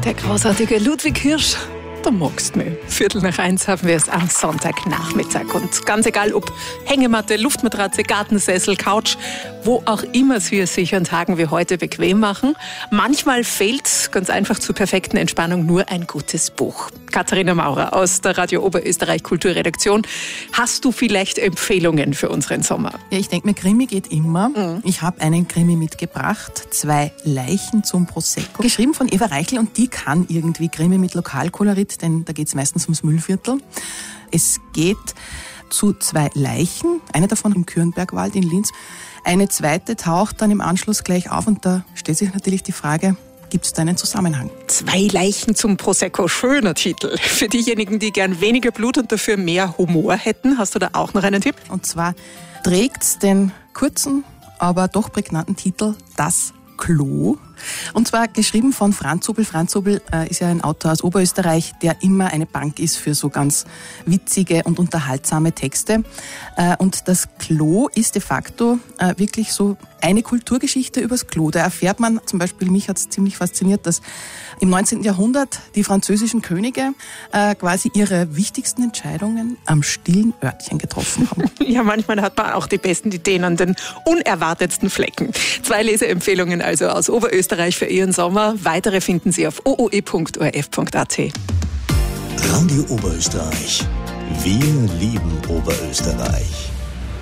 Der großartige Ludwig Hirsch. Du magst mich. 1:15 haben wir es am Sonntagnachmittag. Und ganz egal, ob Hängematte, Luftmatratze, Gartensessel, Couch, wo auch immer wir es sich an Tagen wie heute bequem machen, manchmal fehlt ganz einfach zur perfekten Entspannung nur ein gutes Buch. Katharina Maurer aus der Radio Oberösterreich Kulturredaktion. Hast du vielleicht Empfehlungen für unseren Sommer? Ja, ich denke mir, Krimi geht immer. Ich habe einen Krimi mitgebracht, 2 Leichen zum Prosecco. Geschrieben von Eva Reichel und die kann irgendwie Krimi mit Lokalkolorit, denn da geht es meistens ums Müllviertel. Es geht zu 2 Leichen, eine davon im Kürnbergwald in Linz. Eine zweite taucht dann im Anschluss gleich auf und da stellt sich natürlich die Frage, gibt es da einen Zusammenhang? 2 Leichen zum Prosecco, schöner Titel. Für diejenigen, die gern weniger Blut und dafür mehr Humor hätten, hast du da auch noch einen Tipp? Und zwar trägt's den kurzen, aber doch prägnanten Titel Das Klo. Und zwar geschrieben von Franz Zobel. Franz Zobel ist ja ein Autor aus Oberösterreich, der immer eine Bank ist für so ganz witzige und unterhaltsame Texte. Und das Klo ist de facto wirklich so eine Kulturgeschichte übers Klo. Da erfährt man, zum Beispiel mich hat es ziemlich fasziniert, dass im 19. Jahrhundert die französischen Könige quasi ihre wichtigsten Entscheidungen am stillen Örtchen getroffen haben. Ja, manchmal hat man auch die besten Ideen an den unerwartetsten Flecken. 2 Leseempfehlungen also aus Oberösterreich für Ihren Sommer. Weitere finden Sie auf ooe.orf.at. Radio Oberösterreich. Wir lieben Oberösterreich.